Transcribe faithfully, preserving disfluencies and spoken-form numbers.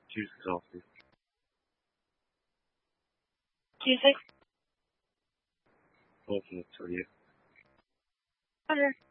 Two six officer. Two six. Ultimate for you. Roger.